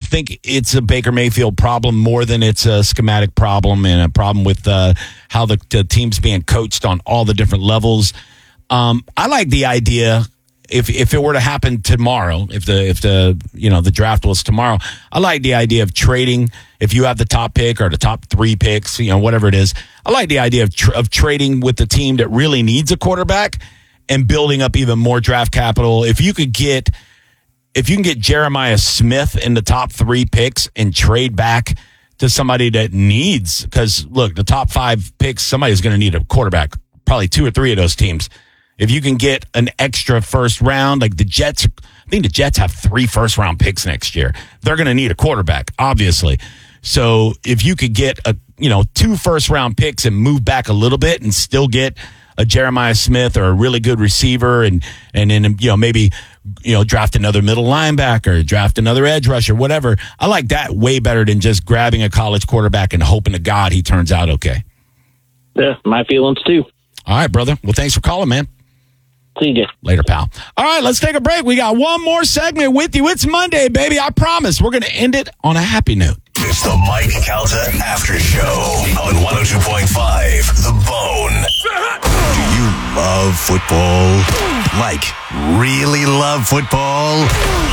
think it's a Baker Mayfield problem more than it's a schematic problem and a problem with how the team's being coached on all the different levels. I like the idea. If it were to happen tomorrow, if the draft was tomorrow, I like the idea of trading. If you have the top pick or the top 3 picks, whatever it is, I like the idea of trading with the team that really needs a quarterback and building up even more draft capital. If you can get Jeremiah Smith in the top 3 picks and trade back to somebody that needs, because look, the top 5 picks, somebody's going to need a quarterback. Probably 2 or 3 of those teams. If you can get an extra first round, like the Jets, I think the Jets have 3 first-round picks next year. They're going to need a quarterback, obviously. So if you could get 2 first-round picks and move back a little bit and still get a Jeremiah Smith or a really good receiver, and then maybe draft another middle linebacker, draft another edge rusher, whatever. I like that way better than just grabbing a college quarterback and hoping to God he turns out okay. Yeah, my feelings too. All right, brother. Well, thanks for calling, man. See you. Later, pal. All right, let's take a break. We got one more segment with you. It's Monday, baby. I promise. We're going to end it on a happy note. It's the Mike Calta After Show on 102.5 The Bone. Do you love football? Like, really love football?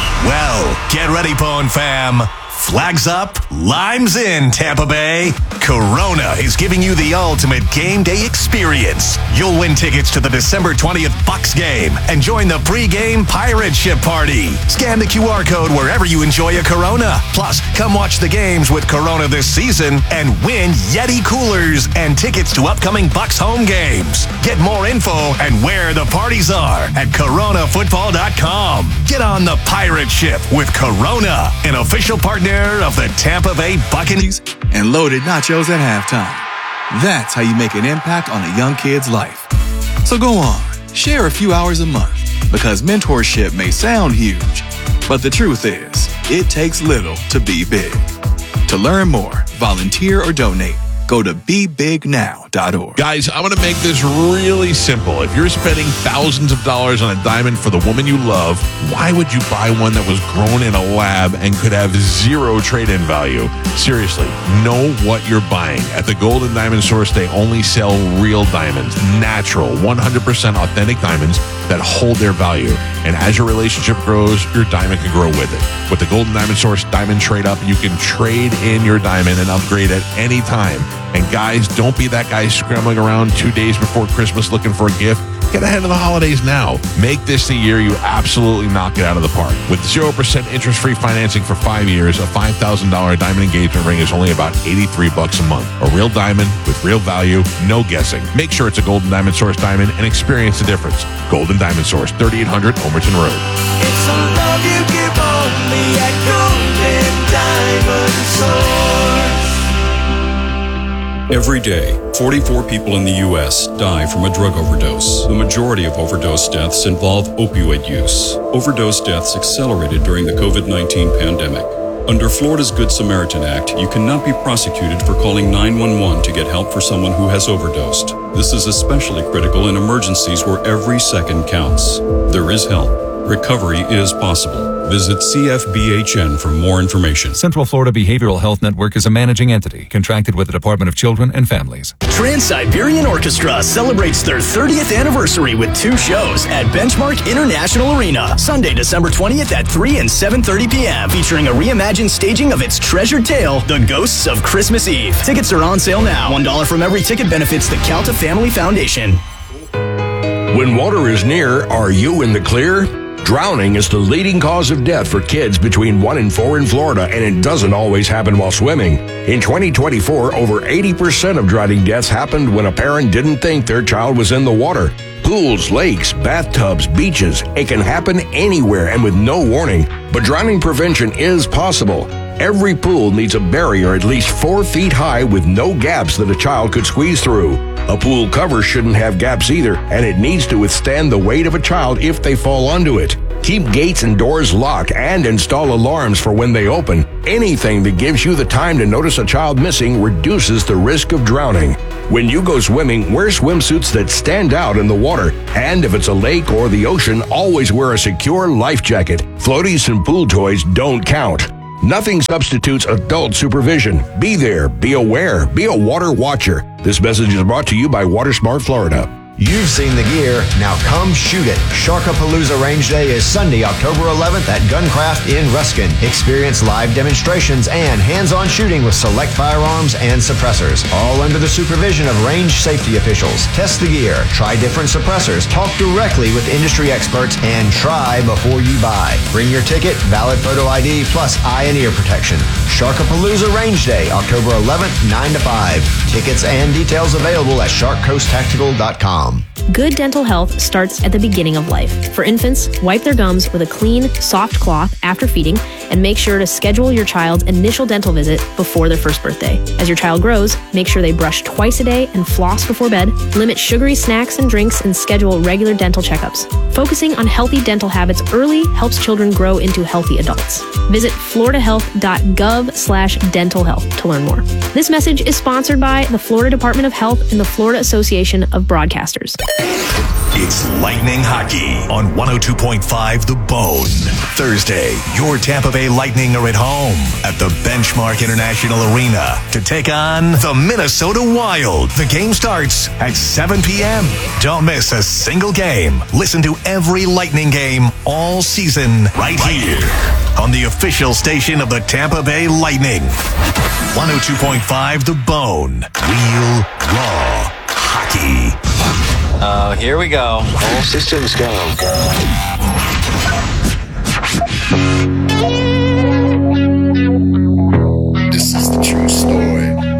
Well, get ready, Bone fam. Flags up, limes in, Tampa Bay. Corona is giving you the ultimate game day experience. You'll win tickets to the December 20th Bucks game and join the pre-game pirate ship party. Scan the QR code wherever you enjoy a Corona. Plus, come watch the games with Corona this season and win Yeti coolers and tickets to upcoming Bucks home games. Get more info and where the parties are at coronafootball.com. Get on the pirate ship with Corona, an official partner of the Tampa Bay Buccaneers. And loaded nachos at halftime. That's how you make an impact on a young kid's life. So go on, share a few hours a month, because mentorship may sound huge, but the truth is, it takes little to be big. To learn more, volunteer, or donate, go to BeBigNow.org. Guys, I'm going to make this really simple. If you're spending thousands of dollars on a diamond for the woman you love, why would you buy one that was grown in a lab and could have 0 trade-in value? Seriously, know what you're buying. At the Golden Diamond Source, they only sell real diamonds, natural, 100% authentic diamonds that hold their value. And as your relationship grows, your diamond can grow with it. With the Golden Diamond Source Diamond Trade Up, you can trade in your diamond and upgrade at any time. And guys, don't be that guy scrambling around 2 days before Christmas looking for a gift. Get ahead of the holidays now. Make this the year you absolutely knock it out of the park. With 0% interest-free financing for 5 years, a $5,000 diamond engagement ring is only about $83 a month. A real diamond with real value, no guessing. Make sure it's a Golden Diamond Source diamond and experience the difference. Golden Diamond Source, 3800 Homerton Road. It's a love you give only at Golden Diamond Source. Every day, 44 people in the U.S. die from a drug overdose. The majority of overdose deaths involve opioid use. Overdose deaths accelerated during the COVID-19 pandemic. Under Florida's Good Samaritan Act, you cannot be prosecuted for calling 911 to get help for someone who has overdosed. This is especially critical in emergencies where every second counts. There is help. Recovery is possible. Visit CFBHN for more information. Central Florida Behavioral Health Network is a managing entity contracted with the Department of Children and Families. Trans-Siberian Orchestra celebrates their 30th anniversary with 2 shows at Benchmark International Arena, Sunday, December 20th at 3 and 7:30 p.m., featuring a reimagined staging of its treasured tale, The Ghosts of Christmas Eve. Tickets are on sale now. $1 from every ticket benefits the Calta Family Foundation. When water is near, are you in the clear? Drowning is the leading cause of death for kids between 1 and 4 in Florida, and it doesn't always happen while swimming. In 2024, over 80% of drowning deaths happened when a parent didn't think their child was in the water. Pools, lakes, bathtubs, beaches, it can happen anywhere and with no warning. But drowning prevention is possible. Every pool needs a barrier at least 4 feet high with no gaps that a child could squeeze through. A pool cover shouldn't have gaps either, and it needs to withstand the weight of a child if they fall onto it. Keep gates and doors locked and install alarms for when they open. Anything that gives you the time to notice a child missing reduces the risk of drowning. When you go swimming, wear swimsuits that stand out in the water. And if it's a lake or the ocean, always wear a secure life jacket. Floaties and pool toys don't count. Nothing substitutes adult supervision. Be there, be aware, be a water watcher. This message is brought to you by WaterSmart Florida. You've seen the gear, now come shoot it. Sharkapalooza Range Day is Sunday, October 11th at Guncraft in Ruskin. Experience live demonstrations and hands-on shooting with select firearms and suppressors, all under the supervision of range safety officials. Test the gear, try different suppressors, talk directly with industry experts, and try before you buy. Bring your ticket, valid photo ID, plus eye and ear protection. Sharkapalooza Range Day, October 11th, 9 to 5. Tickets and details available at sharkcoasttactical.com. Good dental health starts at the beginning of life. For infants, wipe their gums with a clean, soft cloth after feeding, and make sure to schedule your child's initial dental visit before their first birthday. As your child grows, make sure they brush twice a day and floss before bed, limit sugary snacks and drinks, and schedule regular dental checkups. Focusing on healthy dental habits early helps children grow into healthy adults. Visit floridahealth.gov/dental health to learn more. This message is sponsored by the Florida Department of Health and the Florida Association of Broadcasters. It's Lightning Hockey on 102.5 The Bone. Thursday, your Tampa Bay Lightning are at home at the Benchmark International Arena to take on the Minnesota Wild. The game starts at 7 p.m. Don't miss a single game. Listen to every Lightning game all season right here on the official station of the Tampa Bay Lightning. 102.5 The Bone. Real, raw hockey. Here we go. All systems go.